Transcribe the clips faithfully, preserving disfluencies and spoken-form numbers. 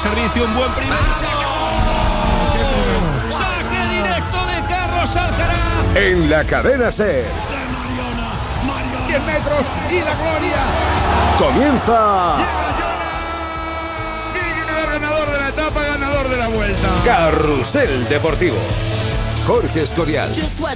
servicio, un buen primer saque directo de Carlos Alcaraz. En la cadena SER. diez metros y la gloria. Comienza. Ganador de la etapa, ganador de la vuelta. Carrusel Deportivo. Jorge Escorial.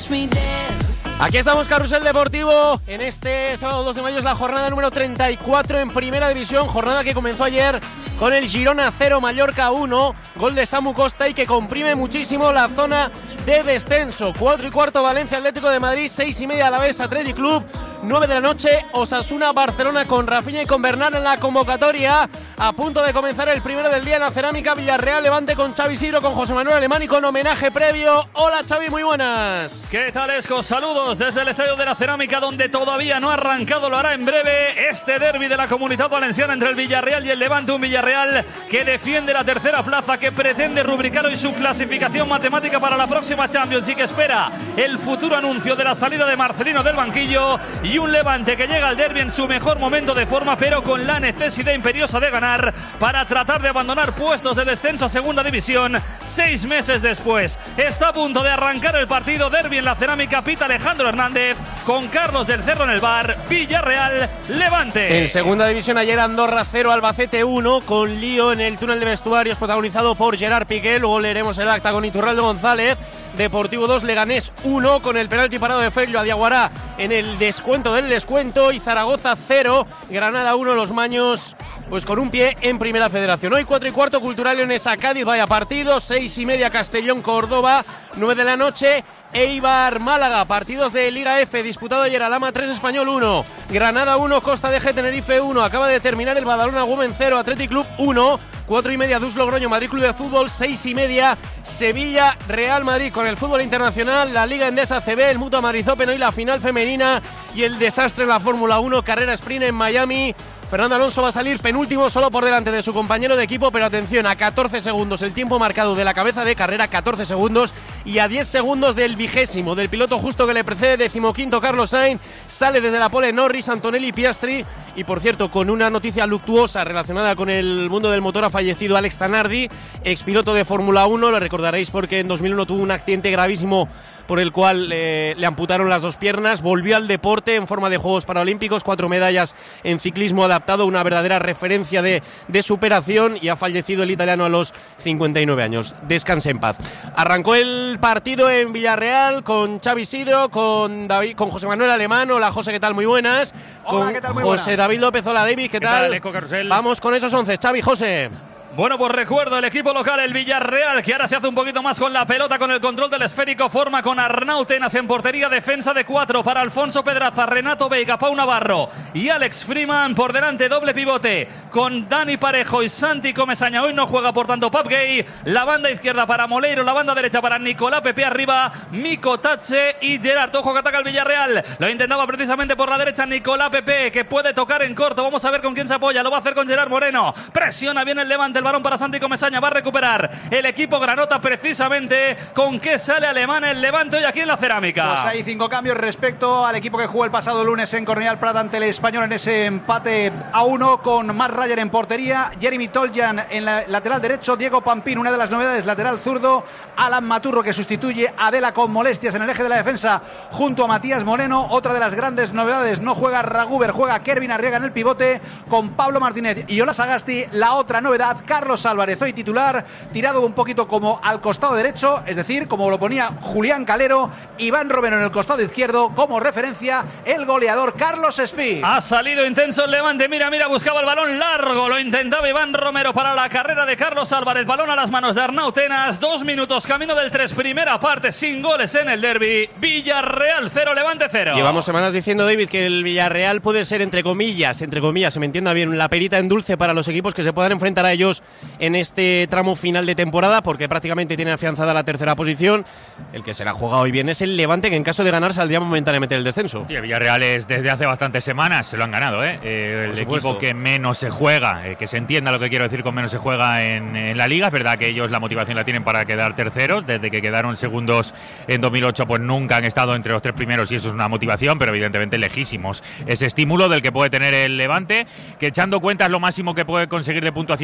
Aquí estamos, Carrusel Deportivo. En este sábado dos de mayo es la jornada número treinta y cuatro en Primera División. Jornada que comenzó ayer con el Girona cero, Mallorca uno. Gol de Samu Costa y que comprime muchísimo la zona de descenso. cuatro y cuarto Valencia Atlético de Madrid, seis y media Alavés Athletic Club. nueve de la noche Osasuna Barcelona con Rafinha y con Bernal en la convocatoria. A punto de comenzar el primero del día en la Cerámica, Villarreal Levante con Xavi Sidro, con José Manuel Alemán y con homenaje previo. Hola Xavi, muy buenas. ¿Qué tal, Esco? Saludos desde el Estadio de la Cerámica, donde todavía no ha arrancado, lo hará en breve, este derbi de la Comunidad Valenciana entre el Villarreal y el Levante. Un Villarreal que defiende la tercera plaza, que pretende rubricar hoy su clasificación matemática para la próxima Champions y que espera el futuro anuncio de la salida de Marcelino del banquillo. Y un Levante que llega al derbi en su mejor momento de forma, pero con la necesidad imperiosa de ganar para tratar de abandonar puestos de descenso a segunda división seis meses después. Está a punto de arrancar el partido. Derbi en la Cerámica, pita Alejandro Hernández con Carlos del Cerro en el bar. Villarreal Levante. En segunda división ayer Andorra cero, Albacete uno, con lío en el túnel de vestuarios protagonizado por Gerard Piqué. Luego leeremos el acta con Iturralde González. Deportivo dos, Leganés uno, con el penalti parado de Félix Adiaguará en el descuento del descuento. Y Zaragoza cero, Granada uno, los Maños pues con un pie en Primera Federación. Hoy cuatro y cuarto Cultural Leonesa Cádiz, vaya partido. Seis y media Castellón Córdoba. Nueve de la noche Eibar Málaga, partidos de Liga F disputado ayer. Alhama tres, Español uno, Granada uno, Costa de G Tenerife uno. Acaba de terminar el Badalona Women cero, Athletic Club uno. Cuatro y media Dus Logroño Madrid Club de Fútbol. Seis y media Sevilla Real Madrid. Con el fútbol internacional, la Liga Endesa C B, el Mutua Madrid Open, hoy la final femenina y el desastre en la Fórmula uno, carrera sprint en Miami. Fernando Alonso va a salir penúltimo, solo por delante de su compañero de equipo, pero atención, a catorce segundos el tiempo marcado de la cabeza de carrera, catorce segundos, y a diez segundos del vigésimo, del piloto justo que le precede, decimoquinto Carlos Sainz. Sale desde la pole Norris, Antonelli, Piastri. Y por cierto, con una noticia luctuosa relacionada con el mundo del motor, ha fallecido Alex Zanardi, expiloto de Fórmula uno, lo recordaréis porque en dos mil uno tuvo un accidente gravísimo por el cual eh, le amputaron las dos piernas. Volvió al deporte en forma de Juegos Paralímpicos, cuatro medallas en ciclismo adaptado, una verdadera referencia de, de superación, y ha fallecido el italiano a los cincuenta y nueve años. Descanse en paz. Arrancó el partido en Villarreal con Xavi Sidro, con, David, con José Manuel Alemán. Hola José, ¿qué tal? Muy buenas. Hola, con ¿qué tal? Muy José buenas. David López, hola David, ¿qué, ¿Qué tal? tal, Eco Carrusel? Vamos con esos once, Xavi, José. Bueno, pues recuerdo el equipo local, el Villarreal, que ahora se hace un poquito más con la pelota, con el control del esférico. Forma con Arnau Tenas en portería, defensa de cuatro para Alfonso Pedraza, Renato Veiga, Pau Navarro y Alex Freeman. Por delante, doble pivote con Dani Parejo y Santi Comesaña. Hoy no juega, por tanto, Pap Gay. La banda izquierda para Moleiro, la banda derecha para Nicolás Pepe arriba, Miko Tatse y Gerard. Ojo que ataca el Villarreal. Lo intentaba precisamente por la derecha Nicolás Pepe, que puede tocar en corto. Vamos a ver con quién se apoya. Lo va a hacer con Gerard Moreno. Presiona bien el Levante, el balón para Santi Comesaña. Va a recuperar el equipo granota precisamente. ¿Con qué sale Alemán el Levante hoy aquí en la Cerámica? Pues hay cinco cambios respecto al equipo que jugó el pasado lunes en Cornellà Prat ante el Español en ese empate a uno, con Matt Ryan en portería, Jeremy Toljan en la lateral derecho, Diego Pampín, una de las novedades, lateral zurdo, Alan Maturro, que sustituye a Adela con molestias en el eje de la defensa junto a Matías Moreno. Otra de las grandes novedades, no juega Raguber, juega Kervin Arriaga en el pivote con Pablo Martínez y Ola Sagasti. La otra novedad, Carlos Álvarez hoy titular, tirado un poquito como al costado derecho, es decir, como lo ponía Julián Calero. Iván Romero en el costado izquierdo, como referencia el goleador Carlos Espí. Ha salido intenso el Levante, mira, mira, buscaba el balón largo, lo intentaba Iván Romero para la carrera de Carlos Álvarez, balón a las manos de Arnau Tenas. Dos minutos, camino del tres, primera parte, sin goles en el derbi. Villarreal cero, Levante cero. Llevamos semanas diciendo, David, que el Villarreal puede ser, entre comillas, entre comillas, se me entienda bien, la perita en dulce para los equipos que se puedan enfrentar a ellos en este tramo final de temporada, porque prácticamente tiene afianzada la tercera posición. El que se la juega hoy bien es el Levante, que en caso de ganar saldría momentáneamente del descenso. Sí, el Villarreal es desde hace bastantes semanas, se lo han ganado, ¿eh? Eh, el equipo que menos se juega, eh, que se entienda lo que quiero decir con menos se juega en, en la Liga. Es verdad que ellos la motivación la tienen para quedar terceros, desde que quedaron segundos en dos mil ocho pues nunca han estado entre los tres primeros y eso es una motivación, pero evidentemente lejísimos ese estímulo del que puede tener el Levante, que echando cuentas lo máximo que puede conseguir de puntuación son cuarenta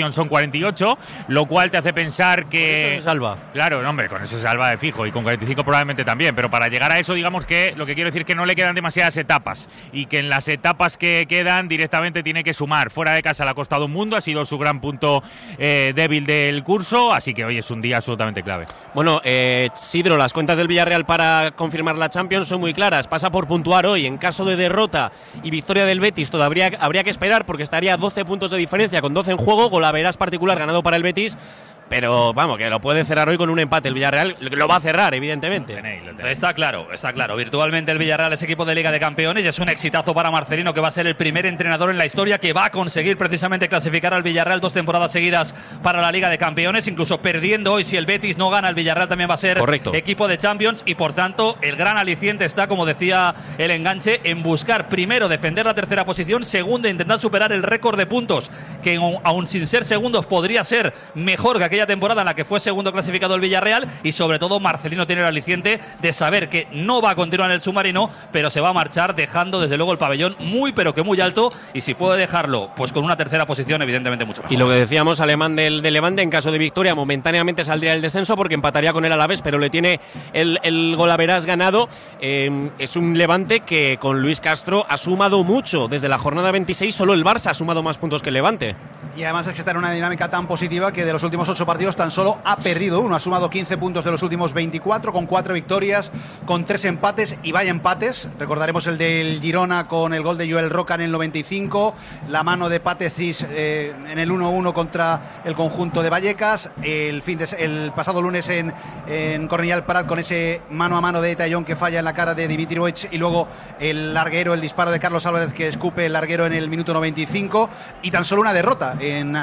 cuarenta y ocho, lo cual te hace pensar que... Con eso se salva. Claro, no, hombre, con eso se salva de fijo y con cuarenta y cinco probablemente también, pero para llegar a eso, digamos que lo que quiero decir es que no le quedan demasiadas etapas y que en las etapas que quedan directamente tiene que sumar. Fuera de casa le ha costado un mundo, ha sido su gran punto eh, débil del curso, así que hoy es un día absolutamente clave. Bueno, eh, Sidro, las cuentas del Villarreal para confirmar la Champions son muy claras. Pasa por puntuar hoy. En caso de derrota y victoria del Betis, todavía habría que esperar porque estaría a doce puntos de diferencia con doce en juego. Golaveras particular ganado para el Betis. Pero vamos, que lo puede cerrar hoy con un empate. El Villarreal lo va a cerrar, evidentemente. Lo tenéis, lo tenéis. Está claro, está claro. Virtualmente el Villarreal es equipo de Liga de Campeones y es un exitazo para Marcelino, que va a ser el primer entrenador en la historia que va a conseguir precisamente clasificar al Villarreal dos temporadas seguidas para la Liga de Campeones. Incluso perdiendo hoy, si el Betis no gana, el Villarreal también va a ser Correcto. equipo de Champions y por tanto el gran aliciente está, como decía el enganche, en buscar primero defender la tercera posición, segundo intentar superar el récord de puntos, que aún sin ser segundos podría ser mejor que aquella temporada en la que fue segundo clasificado el Villarreal, y sobre todo Marcelino tiene el aliciente de saber que no va a continuar en el submarino, pero se va a marchar dejando desde luego el pabellón muy pero que muy alto, y si puede dejarlo pues con una tercera posición evidentemente mucho mejor. Y lo que decíamos, Alemán del de Levante, en caso de victoria momentáneamente saldría el descenso porque empataría con el Alavés, pero le tiene el, el golaveras ganado. Eh, es un Levante que con Luis Castro ha sumado mucho desde la jornada veintiséis, solo el Barça ha sumado más puntos que el Levante. Y además es que está en una dinámica tan positiva que de los últimos ocho partidos tan solo ha perdido uno. Ha sumado quince puntos de los últimos veinticuatro, con cuatro victorias, con tres empates, y vaya empates. Recordaremos el del Girona con el gol de Joel Roca en el noventa y cinco, la mano de Patecis eh, en el uno uno contra el conjunto de Vallecas, el, fin de, el pasado lunes en, en Cornellà Prat con ese mano a mano de Tallón que falla en la cara de Dimitrievich, y luego el larguero, el disparo de Carlos Álvarez que escupe el larguero en el minuto noventa y cinco, y tan solo una derrota en